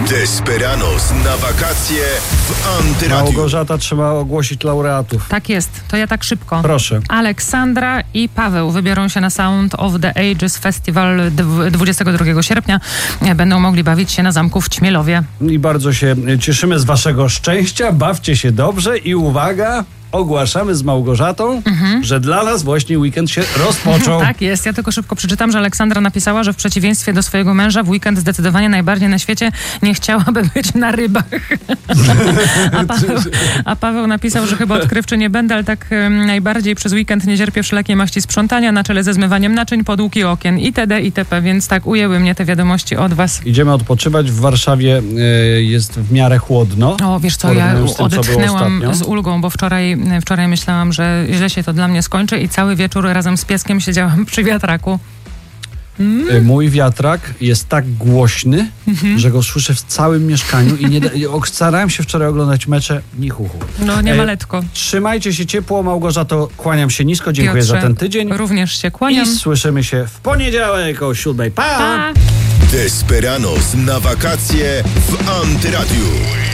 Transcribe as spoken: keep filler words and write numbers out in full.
Desperados na wakacje w Antyradiu. Małgorzata, trzeba ogłosić laureatów. Tak jest, to ja tak szybko. Proszę. Aleksandra i Paweł wybiorą się na Sound of the Ages Festival dwudziestego drugiego sierpnia. Będą mogli bawić się na zamku w Ćmielowie. I bardzo się cieszymy z waszego szczęścia. Bawcie się dobrze i uwaga, ogłaszamy z Małgorzatą, mhm. że dla nas właśnie weekend się rozpoczął. Tak jest, ja tylko szybko przeczytam, że Aleksandra napisała, że w przeciwieństwie do swojego męża w weekend zdecydowanie najbardziej na świecie nie chciałaby być na rybach. a, Paweł, a Paweł napisał, że chyba odkrywczy nie będę, ale tak um, najbardziej przez weekend nie cierpię wszelakiej maści sprzątania na czele ze zmywaniem naczyń, podłóg i okien itd. itp. Więc tak ujęły mnie te wiadomości od was. Idziemy odpoczywać. W Warszawie y, jest w miarę chłodno. O, wiesz co, ja tym, odetchnęłam co z ulgą, bo wczoraj Wczoraj myślałam, że źle się to dla mnie skończy i cały wieczór razem z pieskiem siedziałam przy wiatraku. Mm. Mój wiatrak jest tak głośny, mm-hmm. że go słyszę w całym mieszkaniu i nie da, starałem się wczoraj oglądać mecze, ni chuchu. No nie ma letko. Trzymajcie się ciepło, Małgorzato, kłaniam się nisko, dziękuję Piotrze, za ten tydzień. Również się kłaniam. I słyszymy się w poniedziałek o siódmej. Pa! Pa! Desperados na wakacje w Antyradiu.